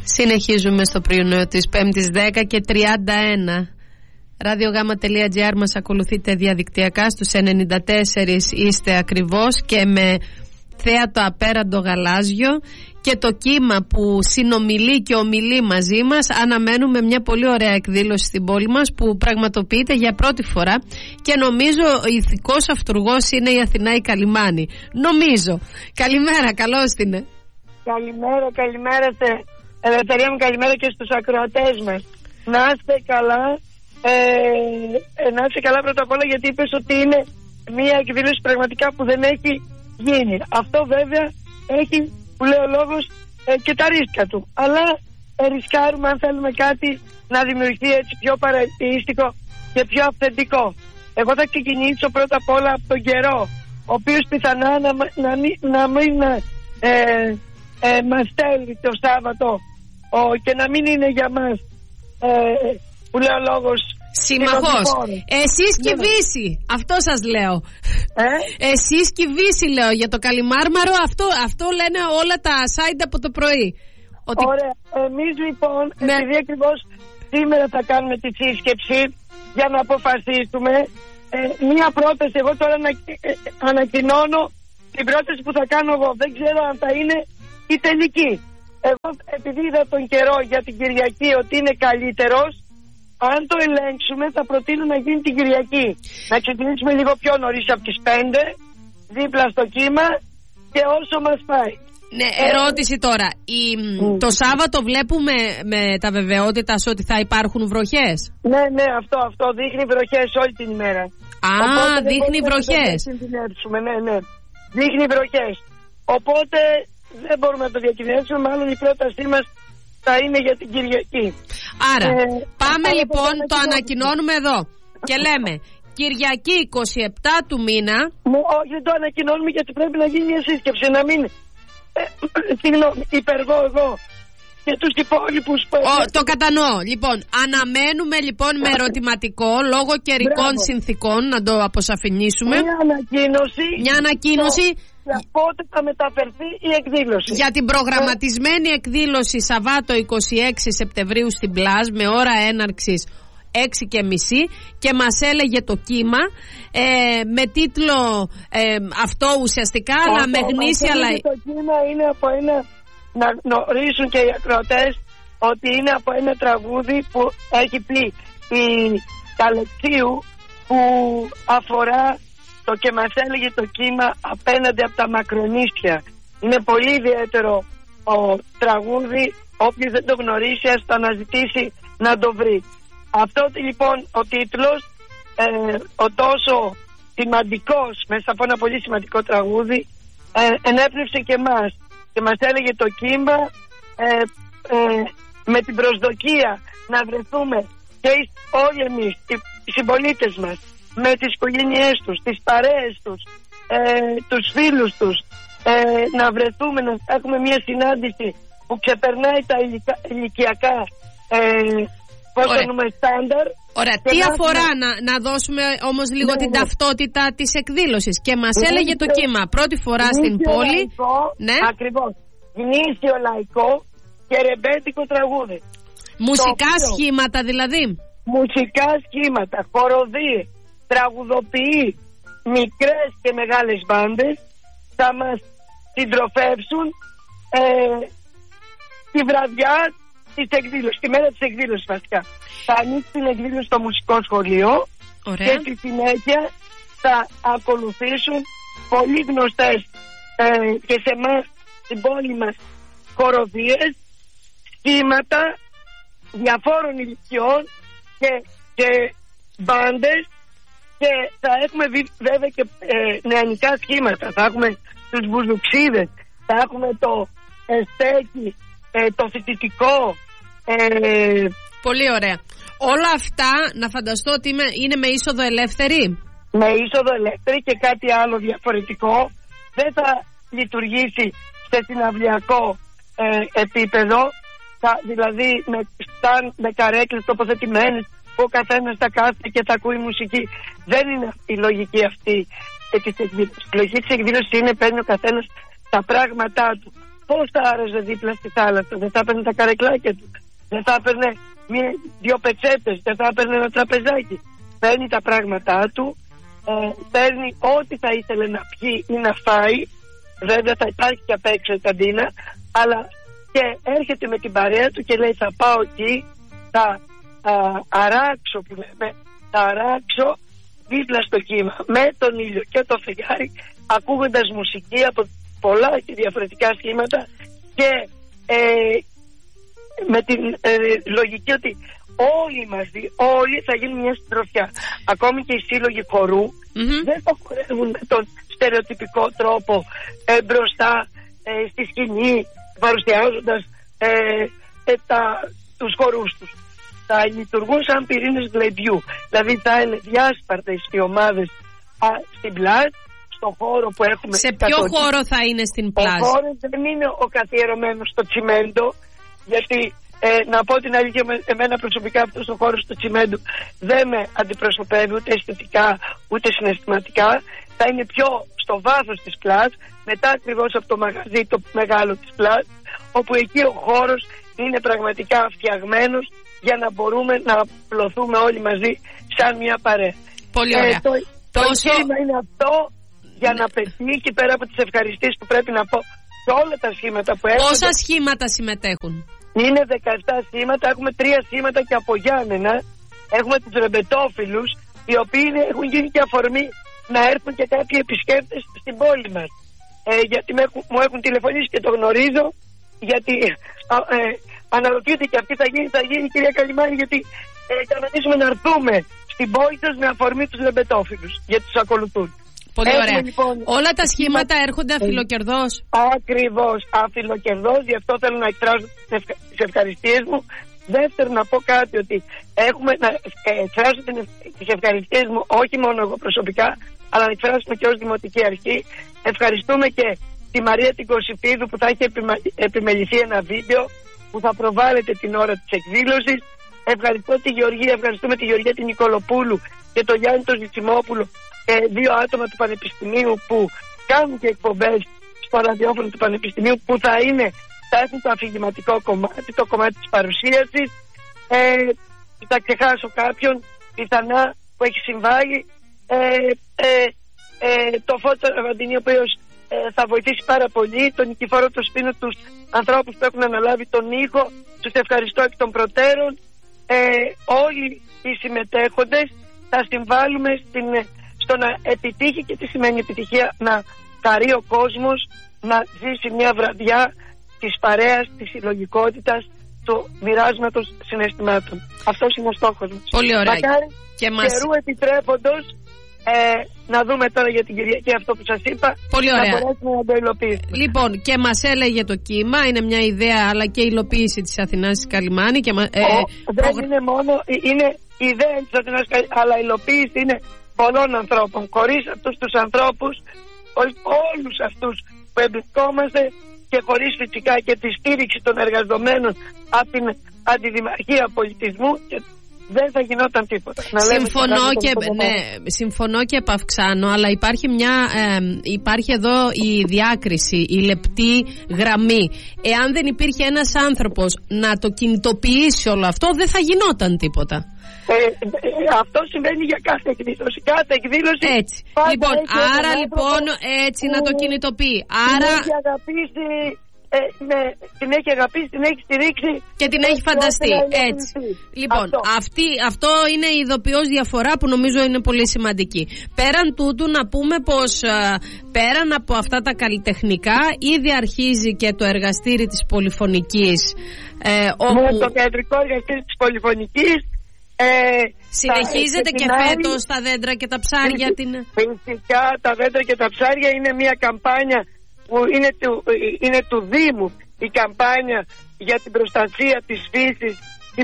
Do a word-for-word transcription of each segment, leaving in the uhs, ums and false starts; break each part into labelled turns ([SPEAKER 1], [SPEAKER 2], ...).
[SPEAKER 1] Συνεχίζουμε στο πρωινό της Πέμπτης δέκα και τριάντα ένα. ραδιογάμα.gr μας ακολουθείτε διαδικτυακά στους ενενήντα τέσσερα είστε ακριβώς και με θέατο απέραντο γαλάζιο και το κύμα που συνομιλεί και ομιλεί μαζί μας. Αναμένουμε μια πολύ ωραία εκδήλωση στην πόλη μας που πραγματοποιείται για πρώτη φορά και νομίζω ο ηθικός αυτουργός είναι η Αθηνά η Καλιμάνη. Νομίζω. Καλημέρα, καλώς την.
[SPEAKER 2] Καλημέρα, καλημέρα σε Ελευθερία μου, καλημέρα και στους ακροατές μας. Να είστε καλά, ε, να είστε καλά πρώτα απ' όλα, γιατί είπες ότι είναι μια εκδήλωση πραγματικά που δεν έχει γίνει. Αυτό βέβαια έχει, που λέει ο λόγος, ε, και τα ρίσκα του. Αλλά ε, ρισκάρουμε αν θέλουμε κάτι να δημιουργηθεί έτσι πιο παρατηρητικό και πιο αυθεντικό. Εγώ θα ξεκινήσω πρώτα απ' όλα από τον καιρό, ο οποίος πιθανά να, να μην, να μην ε, ε, μας στέλνει το Σάββατο ο, και να μην είναι για μας, ε, που λέει ο λόγος,
[SPEAKER 1] συμμαχός. Εσείς και Βύση, αυτό σας λέω.
[SPEAKER 2] Ε?
[SPEAKER 1] Εσείς και Βύση λέω για το Καλιμάρμαρο, αυτό, αυτό λένε όλα τα site από το πρωί. Ότι...
[SPEAKER 2] Ωραία, εμείς λοιπόν,
[SPEAKER 1] ναι.
[SPEAKER 2] επειδή ακριβώς σήμερα θα κάνουμε τη σύσκεψη για να αποφασίσουμε, ε, μία πρόταση, εγώ τώρα ανα, ε, ανακοινώνω την πρόταση που θα κάνω εγώ, δεν ξέρω αν θα είναι η τελική. Εγώ επειδή είδα τον καιρό για την Κυριακή ότι είναι καλύτερος, αν το ελέγξουμε θα προτείνω να γίνει την Κυριακή. Να ξεκινήσουμε λίγο πιο νωρίς από τις πέντε, δίπλα στο κύμα και όσο μας πάει.
[SPEAKER 1] Ναι, ερώτηση τώρα. Η, mm. Το Σάββατο βλέπουμε με τα βεβαιότητα ότι θα υπάρχουν βροχές.
[SPEAKER 2] Ναι, ναι, αυτό, αυτό δείχνει βροχές όλη την ημέρα.
[SPEAKER 1] Α, οπότε, δείχνει βροχές.
[SPEAKER 2] Ναι, ναι, δείχνει βροχές. Οπότε δεν μπορούμε να το διακινδυνεύσουμε, μάλλον η πρότασή μας θα είναι για την Κυριακή.
[SPEAKER 1] Άρα,
[SPEAKER 2] ε,
[SPEAKER 1] πάμε
[SPEAKER 2] άρα
[SPEAKER 1] λοιπόν, το, το ανακοινώνουμε εδώ και λέμε Κυριακή είκοσι επτά του μήνα.
[SPEAKER 2] Ναι, όχι, δεν το ανακοινώνουμε γιατί πρέπει να γίνει μια σύσκεψη, να μην ε, συγγνώμη, υπεργώ εγώ και τους υπόλοιπους που...
[SPEAKER 1] Ο, το κατανοώ. Λοιπόν, αναμένουμε λοιπόν με ερωτηματικό λόγω καιρικών
[SPEAKER 2] Μπράβο.
[SPEAKER 1] συνθήκων, να το αποσαφηνίσουμε.
[SPEAKER 2] Μια ανακοίνωση.
[SPEAKER 1] Μια ανακοίνωση.
[SPEAKER 2] Για πότε θα μεταφερθεί η εκδήλωση.
[SPEAKER 1] Για την προγραμματισμένη εκδήλωση Σαββάτο είκοσι έξι Σεπτεμβρίου στην Πλάζ με ώρα έναρξης έξι και μισή και μας έλεγε το κύμα ε, με τίτλο ε, αυτό ουσιαστικά
[SPEAKER 2] αυτό,
[SPEAKER 1] αλλά με γνήσια αλλά...
[SPEAKER 2] Το κύμα είναι από ένα, να γνωρίσουν και οι ακροατές ότι είναι από ένα τραγούδι που έχει πει η Καλετσίου που αφορά το και μας έλεγε το κύμα απέναντι από τα μακρονήσια. Είναι πολύ ιδιαίτερο ο τραγούδι, όποιος δεν το γνωρίσει ας το αναζητήσει να το βρει. Αυτό λοιπόν ο τίτλος, ε, ο τόσο σημαντικός μέσα από ένα πολύ σημαντικό τραγούδι, ε, ενέπνευσε και εμάς και μας έλεγε το κύμα ε, ε, με την προσδοκία να βρεθούμε και όλοι εμείς οι, οι συμπολίτες μας με τις οικογένειές τους, τις παρέες τους, ε, τους φίλους τους, ε, να βρεθούμε, να έχουμε μια συνάντηση που ξεπερνάει τα ηλικά, ηλικιακά ε, πώς το εννοούμε, στάνταρ.
[SPEAKER 1] Ωραία, τι να αφορά να, να δώσουμε όμως λίγο ναι, την ναι. ταυτότητα της εκδήλωσης και μας ναι, έλεγε το κύμα πρώτη φορά στην πόλη
[SPEAKER 2] λαϊκό,
[SPEAKER 1] ναι.
[SPEAKER 2] Ακριβώς, γνήσιο λαϊκό και ρεμπέτικο τραγούδι.
[SPEAKER 1] Μουσικά οποίο, σχήματα δηλαδή.
[SPEAKER 2] Μουσικά σχήματα, χοροδίες, τραγουδοποιεί μικρές και μεγάλες μπάντες θα μας συντροφεύσουν ε, τη βραδιά της εκδήλωσης, τη μέρα της εκδήλωσης βασικά. Θα ανοίξει την εκδήλωση στο μουσικό σχολείο. Ωραία. Και στη συνέχεια θα ακολουθήσουν πολύ γνωστές ε, και σε εμάς στην πόλη μας χοροδίες, σχήματα διαφόρων ηλικιών και, και μπάντες. Και θα έχουμε βέβαια και ε, νεανικά σχήματα. Θα έχουμε τους μπουζουξίδες, θα έχουμε το εστέκι, ε, το φοιτητικό. Ε,
[SPEAKER 1] Πολύ ωραία. Όλα αυτά να φανταστώ ότι είναι, είναι με είσοδο ελεύθερη.
[SPEAKER 2] Με είσοδο ελεύθερη και κάτι άλλο διαφορετικό. Δεν θα λειτουργήσει σε συναυλιακό ε, επίπεδο. Θα, δηλαδή με, σταν, με καρέκλες τοποθετημένες που ο καθένας θα κάθεται και θα ακούει μουσική. Δεν είναι η λογική αυτή της εκδήλωσης. Η λογική της εκδήλωσης είναι παίρνει ο καθένας τα πράγματά του. πώς θα άραζε δίπλα στη θάλασσα? Δεν θα έπαιρνε τα καρεκλάκια του, δεν θα έπαιρνε μία, δύο πετσέτες, δεν θα έπαιρνε ένα τραπεζάκι. Παίρνει τα πράγματά του, ε, παίρνει ό,τι θα ήθελε να πιει ή να φάει. Βέβαια θα υπάρχει και απ' έξω η καντίνα, αλλά και έρχεται με την παρέα του και λέει θα πάω εκεί, θα α, αράξω που λέμε, θα αράξω δίπλα στο κύμα με τον ήλιο και το φεγγάρι, ακούγοντας μουσική από πολλά και διαφορετικά σχήματα και ε, με την ε, λογική ότι όλοι μαζί, όλοι θα γίνουν μια συντροφιά. Ακόμη και οι σύλλογοι χορού mm-hmm. δεν θα χορεύουν με τον στερεοτυπικό τρόπο ε, μπροστά ε, στη σκηνή, παρουσιάζοντας ε, ε, τα, τους χορούς τους. Θα λειτουργούν σαν πυρήνες γλεντιού. Δηλαδή θα είναι διάσπαρτες οι ομάδες α, στην πλάζ, στο χώρο που έχουμε.
[SPEAKER 1] Σε ποιο κατοχή. Χώρο θα είναι στην πλάζ? Ο
[SPEAKER 2] χώρος δεν είναι ο καθιερωμένος στο τσιμέντο, γιατί ε, να πω την αλήθεια, εμένα προσωπικά αυτός ο χώρος του τσιμέντου δεν με αντιπροσωπεύει ούτε αισθητικά ούτε συναισθηματικά. Θα είναι πιο στο βάθος της πλάζ, μετά ακριβώς από το μαγαζί το μεγάλο της πλάζ, όπου εκεί ο χώρος είναι πραγματικά φτιαγμένος για να μπορούμε να απλωθούμε όλοι μαζί σαν μια παρέα.
[SPEAKER 1] Πολύ ωραία.
[SPEAKER 2] Ε, το το Τόσο... εγχείρημα είναι αυτό για να πετύχει, πέρα από τις ευχαριστίες που πρέπει να πω σε όλα τα σχήματα που έχουν.
[SPEAKER 1] Πόσα σχήματα συμμετέχουν?
[SPEAKER 2] Είναι δεκαεπτά σχήματα, έχουμε τρία σχήματα και από Γιάννενα. Έχουμε τους ρεμπετόφιλους, οι οποίοι είναι, έχουν γίνει και αφορμή να έρθουν και κάποιοι επισκέπτες στην πόλη μας. Ε, γιατί με, μου έχουν τηλεφωνήσει και το γνωρίζω, γιατί α, ε, αναρωτιούνται και αυτοί θα γίνει, θα γίνει κυρία Καλιμάνη, γιατί ε, κανονίζουμε να έρθουμε στην πόλη σας με αφορμή τους ρεμπετόφιλους, γιατί τους ακολουθούν.
[SPEAKER 1] Πολύ
[SPEAKER 2] Έχουμε,
[SPEAKER 1] ωραία.
[SPEAKER 2] Λοιπόν,
[SPEAKER 1] όλα τα σχήματα έρχονται αφιλοκερδώς.
[SPEAKER 2] Ακριβώς, αφιλοκερδώς, γι' αυτό θέλω να εκφράσω τις ευχαριστίες μου. Δεύτερον, να πω κάτι, ότι έχουμε να εκφράσω τις ευχαριστίες μου όχι μόνο εγώ προσωπικά, αλλά να εκφράσουμε και ως Δημοτική Αρχή. Ευχαριστούμε και τη Μαρία την Κωσιφίδου που θα έχει επιμεληθεί ένα βίντεο που θα προβάλλεται την ώρα της εκδήλωσης. Ευχαριστώ τη Γεωργία, ευχαριστούμε τη Γεωργία την Νικολοπούλου και τον Γιάννη τον Ζητσιμόπουλο, ε, δύο άτομα του Πανεπιστημίου που κάνουν και εκπομπές στο ραδιόφωνο του Πανεπιστημίου, που θα είναι, θα έχουν το αφηγηματικό κομμάτι, το κομμάτι της παρουσίασης. Ε, θα ξεχάσω κάποιον πιθανά που έχει συμβάλει, ε, ε, ε, το Φώτο Ραβαντινή, ο οποίος ε, θα βοηθήσει πάρα πολύ, τον Νικηφόρο το Σπίνο, τους ανθρώπους που έχουν αναλάβει τον ήχο, τους ευχαριστώ εκ των προτέρων. Ε, όλοι οι συμμετέχοντες θα συμβάλλουμε στην, στο να επιτύχει, και τι σημαίνει επιτυχία, να χαρεί ο κόσμος να ζήσει μια βραδιά της παρέας, της συλλογικότητας, του μοιράσματος συναισθημάτων. Αυτός είναι ο στόχος μας.
[SPEAKER 1] Πολύ ωραία.
[SPEAKER 2] Μακάρι
[SPEAKER 1] και μας...
[SPEAKER 2] καιρού επιτρέποντος ε, να δούμε τώρα για την Κυριακή αυτό που σας είπα.
[SPEAKER 1] Πολύ ωραία.
[SPEAKER 2] Να μπορέσουμε να το υλοποιήσουμε.
[SPEAKER 1] Λοιπόν, και μας έλεγε το κύμα, είναι μια ιδέα, αλλά και η υλοποίηση της Αθηνάς της Καλιμάνη. Και, ε,
[SPEAKER 2] Ο, δεν
[SPEAKER 1] προγρα...
[SPEAKER 2] είναι μόνο, είναι η ιδέα της Αθηνάς, αλλά η υλοποίηση είναι πολλών ανθρώπων. Χωρίς αυτούς τους ανθρώπους, όλους αυτούς που εμπλεκόμαστε, και χωρίς φυσικά και τη στήριξη των εργαζομένων από την Αντιδημαρχία Πολιτισμού, και δεν θα γινόταν τίποτα.
[SPEAKER 1] Συμφωνώ και, ναι, συμφωνώ και επαυξάνω, αλλά υπάρχει, μια, ε, υπάρχει εδώ η διάκριση, η λεπτή γραμμή. Εάν δεν υπήρχε ένας άνθρωπος να το κινητοποιήσει όλο αυτό, δεν θα γινόταν τίποτα.
[SPEAKER 2] Ε, ε, αυτό συμβαίνει για κάθε εκδήλωση. Κάθε εκδήλωση.
[SPEAKER 1] Έτσι. Λοιπόν, άρα λοιπόν έτσι να το κινητοποιεί. Άρα.
[SPEAKER 2] Την έχει αγαπήσει, ε, ναι, την έχει αγαπήσει, την έχει στηρίξει
[SPEAKER 1] και την έχει φανταστεί. Έτσι. Λοιπόν, αυτό. Αυτή, αυτό είναι η ειδοποιώς διαφορά που νομίζω είναι πολύ σημαντική. Πέραν τούτου, να πούμε πως πέραν από αυτά τα καλλιτεχνικά, ήδη αρχίζει και το εργαστήρι της Πολυφωνικής. Ε, όπου...
[SPEAKER 2] Ναι, το κεντρικό εργαστήρι της Πολυφωνικής. Ε,
[SPEAKER 1] συνεχίζεται και φέτος τα δέντρα και τα ψάρια. Την...
[SPEAKER 2] Φυσικά τα δέντρα και τα ψάρια είναι μια καμπάνια που είναι του, είναι του Δήμου, η καμπάνια για την προστασία της φύσης,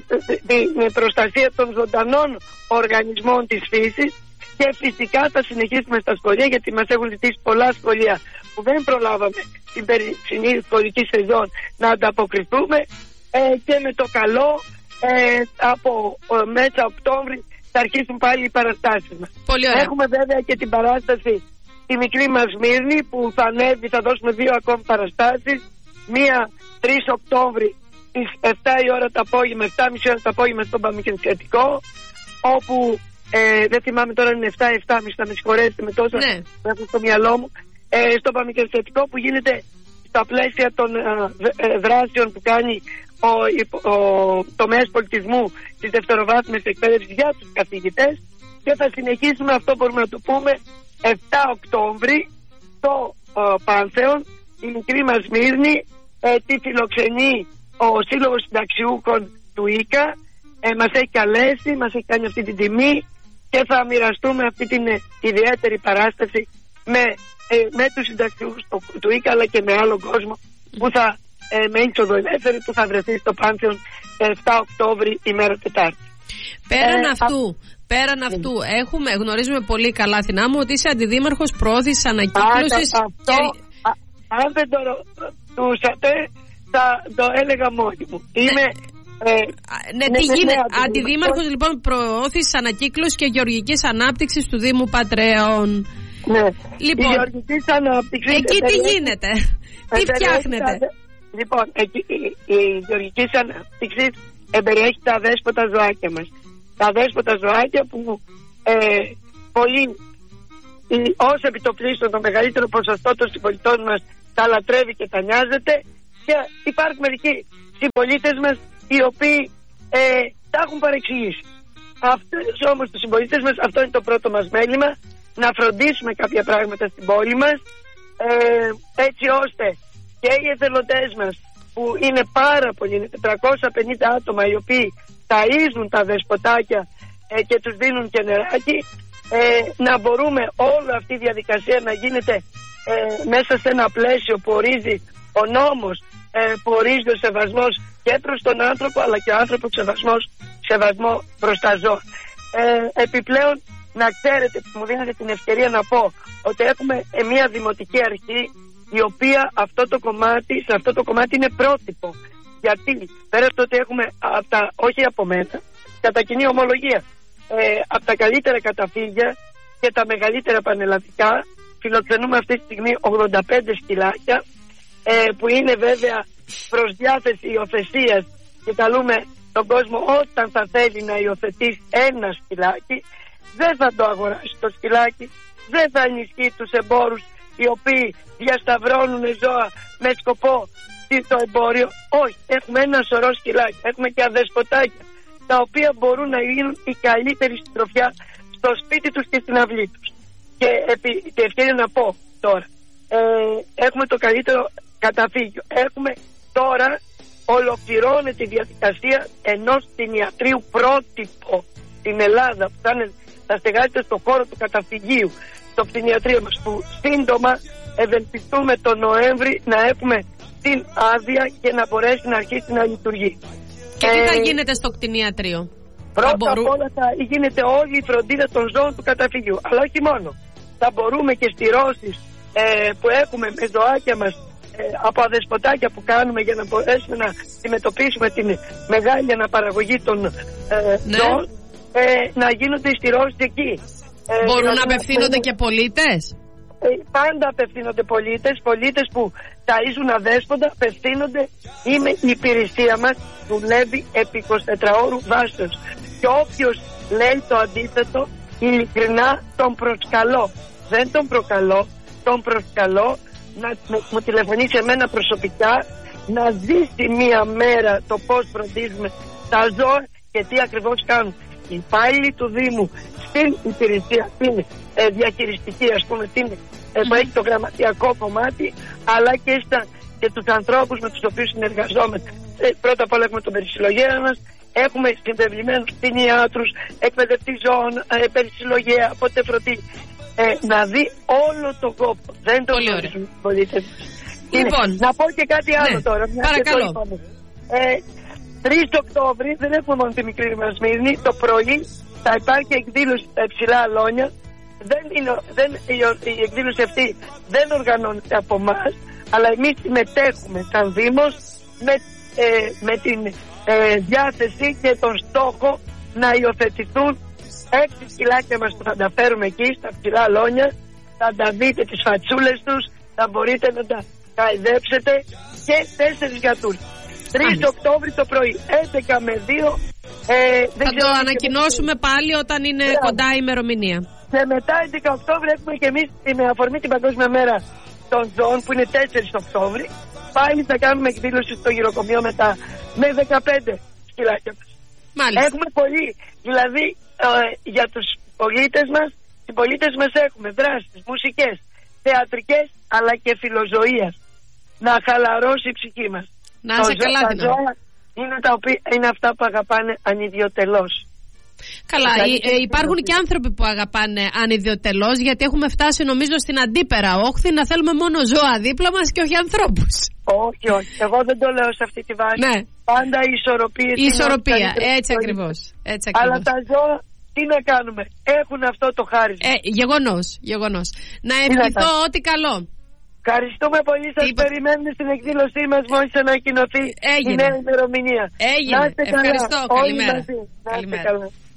[SPEAKER 2] την προστασία των ζωντανών οργανισμών της φύσης, και φυσικά θα συνεχίσουμε στα σχολεία, γιατί μας έχουν ζητήσει πολλά σχολεία που δεν προλάβαμε την περσινή σχολική σεζόν να ανταποκριθούμε, ε, και με το καλό Ε, από ε, μέσα Οκτώβρη θα αρχίσουν πάλι οι παραστάσεις μας. Έχουμε βέβαια και την παράσταση τη μικρή μας Μύρνη που θα ανέβει, θα δώσουμε δύο ακόμη παραστάσεις, μία τρεις Οκτώβρη στις επτά η ώρα το απόγευμα, επτά και μισή ώρα το απόγευμα στον Παμικενσιατικό, όπου ε, δεν θυμάμαι τώρα είναι επτά, επτά και μισή, θα με συγχωρέσετε με τόσα
[SPEAKER 1] ναι.
[SPEAKER 2] που έχω στο μυαλό μου, ε, στο Παμικενσιατικό, που γίνεται στα πλαίσια των ε, ε, δράσεων που κάνει ο, ο, ο τομέας πολιτισμού της δευτεροβάθμιας εκπαίδευσης για τους καθηγητές, και θα συνεχίσουμε, αυτό μπορούμε να το πούμε, επτά Οκτώβρη στο ε, Πάνθεον, η μικρή μας Μύρνη, ε, τη φιλοξενεί ο Σύλλογος Συνταξιούχων του ΙΚΑ, ε, μας έχει καλέσει, μας έχει κάνει αυτή την τιμή και θα μοιραστούμε αυτή την ε, ιδιαίτερη παράσταση με, ε, με τους συνταξιούχους του, του ΙΚΑ, αλλά και με άλλο κόσμο που θα ε, με είσοδο ελεύθερη, που θα βρεθεί στο Πάνθεον επτά Οκτώβρη ημέρα Τετάρτη.
[SPEAKER 1] Πέραν
[SPEAKER 2] ε,
[SPEAKER 1] αυτού, α... πέραν αυτού έχουμε, γνωρίζουμε πολύ καλά, Αθηνά μου, ότι είσαι αντιδήμαρχος προώθησης ανακύκλωσης.
[SPEAKER 2] Αυτό, και... α, αν δεν το ρωτούσατε, θα το έλεγα μόνη μου. Είμαι...
[SPEAKER 1] Ε, ναι, τι ναι, γίνεται. Ναι, αντιδήμαρχος λοιπόν προώθησης ανακύκλωσης και γεωργικής ανάπτυξης του Δήμου Πατρέων.
[SPEAKER 2] Ναι.
[SPEAKER 1] Λοιπόν,
[SPEAKER 2] η γεωργικής ανάπτυξη.
[SPEAKER 1] Εκεί τι γίνεται, τι φτιάχνετε?
[SPEAKER 2] Λοιπόν, εκεί, η, η γεωργικής ανάπτυξη εμπεριέχει τα αδέσποτα ζωάκια μας. Τα αδέσποτα ζωάκια που ε, πολύ, ως επιτοπλίστων το μεγαλύτερο ποσοστό των συμπολιτών μας τα λατρεύει και τα νοιάζεται, και υπάρχουν μερικοί συμπολίτες μας οι οποίοι ε, τα έχουν παρεξηγήσει. Αυτούς όμως τους συμπολίτες μας, αυτό είναι το πρώτο μας μέλημα, να φροντίσουμε κάποια πράγματα στην πόλη μας, ε, έτσι ώστε και οι εθελοντές μας, που είναι πάρα πολλοί, είναι τετρακόσια πενήντα άτομα οι οποίοι ταΐζουν τα δεσποτάκια ε, και τους δίνουν και νεράκι, ε, να μπορούμε όλη αυτή η διαδικασία να γίνεται ε, μέσα σε ένα πλαίσιο που ορίζει ο νόμος, ε, που ορίζει ο σεβασμός και προς τον άνθρωπο, αλλά και ο άνθρωπος σεβασμός, σεβασμό προς τα ζώα. Ε, επιπλέον, να ξέρετε, μου δίνετε την ευκαιρία να πω ότι έχουμε ε, μια δημοτική αρχή, η οποία αυτό το κομμάτι, σε αυτό το κομμάτι είναι πρότυπο. Γιατί πέρα από το ότι έχουμε από τα, όχι από μένα, κατά κοινή ομολογία, ε, από τα καλύτερα καταφύγια και τα μεγαλύτερα πανελλαδικά, φιλοξενούμε αυτή τη στιγμή ογδόντα πέντε σκυλάκια, ε, που είναι βέβαια προς διάθεση υιοθεσίας, και καλούμε τον κόσμο όταν θα θέλει να υιοθετήσει ένα σκυλάκι, δεν θα το αγοράσει το σκυλάκι, δεν θα ενισχύει τους εμπόρους οι οποίοι διασταυρώνουν ζώα με σκοπό το εμπόριο. Όχι, έχουμε ένα σωρό σκυλάκια, έχουμε και αδεσποτάκια, τα οποία μπορούν να γίνουν η καλύτερη συντροφιά στο σπίτι τους και στην αυλή τους. Και επί τη ευκαιρία να πω τώρα, ε, έχουμε το καλύτερο καταφύγιο. Έχουμε τώρα, ολοκληρώνεται η διαδικασία ενός κτηνιατρίου πρότυπο στην Ελλάδα, που θα, είναι, θα στεγάζεται στον χώρο του καταφυγίου, το κτηνιατρίο μας, που σύντομα ευελπιστούμε τον Νοέμβρη να έχουμε την άδεια και να μπορέσει να αρχίσει να λειτουργεί.
[SPEAKER 1] Και τι θα ε, γίνεται στο κτηνιατρίο?
[SPEAKER 2] Πρώτα μπορού... απ' όλα θα γίνεται όλη η φροντίδα των ζώων του καταφυγιού. Αλλά όχι μόνο. Θα μπορούμε και στηρώσεις ε, που έχουμε με ζωάκια μας, ε, από αδεσποτάκια που κάνουμε, για να μπορέσουμε να αντιμετωπίσουμε την μεγάλη αναπαραγωγή των ε, ναι. ζώων, ε, να γίνονται οι στηρώσεις εκεί. Ε,
[SPEAKER 1] Μπορούν να απευθύνονται και πολίτες?
[SPEAKER 2] Ε, πάντα απευθύνονται πολίτες, πολίτες που ταΐζουν αδέσποτα, απευθύνονται. Είμαι, η υπηρεσία μας δουλεύει επί εικοσιτετράωρου βάσεως, και όποιος λέει το αντίθετο, ειλικρινά τον προσκαλώ. Δεν τον προκαλώ, τον προσκαλώ να μου τηλεφωνήσει εμένα προσωπικά, να ζήσει μία μέρα το πώς φροντίζουμε τα ζώα και τι ακριβώς κάνουν οι υπάλληλοι του Δήμου στην υπηρεσία, την ε, διαχειριστική, ας πούμε, την, ε, που έχει το γραμματιακό κομμάτι, αλλά και, στα, και τους ανθρώπους με τους οποίους συνεργαζόμαστε. Ε, πρώτα απ' όλα έχουμε τον περισυλλογέα μας, έχουμε συντευλημένους κτηνιάτρους, εκπαιδευτή ζώων, ε, περισυλλογέα, οπότε φροντίζει ε, να δει όλο τον κόπο. Δεν το γνωρίζουν οι πολίτες.
[SPEAKER 1] Λοιπόν,
[SPEAKER 2] να πω και κάτι άλλο, ναι, τώρα.
[SPEAKER 1] Παρακαλώ.
[SPEAKER 2] Ε, τρεις Οκτώβρη, δεν έχουμε μόνο τη μικρή μας Μύρνη, το πρωί θα υπάρχει εκδήλωση στα υψηλά Αλόνια. Δεν είναι, δεν, η, η εκδήλωση αυτή δεν οργανώνεται από εμάς, αλλά εμείς συμμετέχουμε σαν Δήμος με, ε, με την ε, διάθεση και τον στόχο να υιοθετηθούν έξι σκυλάκια μας που θα τα φέρουμε εκεί στα ψηλά Αλόνια. Θα τα δείτε τις φατσούλες τους, θα μπορείτε να τα χαϊδέψετε και τέσσερις γατούς. τρεις Οκτώβρη το πρωί, έντεκα με δύο. Ε,
[SPEAKER 1] θα το ανακοινώσουμε και... πάλι όταν είναι yeah. κοντά η ημερομηνία.
[SPEAKER 2] Και μετά έντεκα Οκτώβρη έχουμε και εμείς με αφορμή την Παγκόσμια Μέρα των Ζώων που είναι τέσσερις Οκτώβρη. Πάλι θα κάνουμε εκδήλωση στο γυροκομείο μετά με δεκαπέντε σκυλάκια μας.
[SPEAKER 1] Μάλιστα.
[SPEAKER 2] Έχουμε πολύ, δηλαδή ε, για τους πολίτες μας, οι πολίτες μας έχουμε δράσεις, μουσικές, θεατρικές αλλά και φιλοζωίας. Να χαλαρώσει η ψυχή μας.
[SPEAKER 1] Να είσαι καλά,
[SPEAKER 2] τα ζώα είναι, τα οποία, είναι αυτά που αγαπάνε ανιδιοτελώς.
[SPEAKER 1] Καλά, ε, υπάρχουν και άνθρωποι που αγαπάνε ανιδιοτελώς, γιατί έχουμε φτάσει νομίζω στην αντίπερα όχθη να θέλουμε μόνο ζώα δίπλα μας και όχι ανθρώπους.
[SPEAKER 2] Όχι, όχι. Εγώ δεν το λέω σε αυτή τη βάση.
[SPEAKER 1] Ναι.
[SPEAKER 2] Πάντα η ισορροπία.
[SPEAKER 1] Η ισορροπία, έτσι ακριβώς. Έτσι ακριβώς.
[SPEAKER 2] Αλλά τα ζώα τι να κάνουμε, έχουν αυτό το χάρισμα.
[SPEAKER 1] Ε, γεγονός, γεγονός. Να ευχηθώ ό,τι καλό.
[SPEAKER 2] Ευχαριστούμε πολύ. Σας Είπα... περιμένουμε στην εκδήλωσή μας μόλις ανακοινωθεί η νέα ημερομηνία.
[SPEAKER 1] Έγινε. Ευχαριστώ. Καλημέρα.
[SPEAKER 2] Καλημέρα.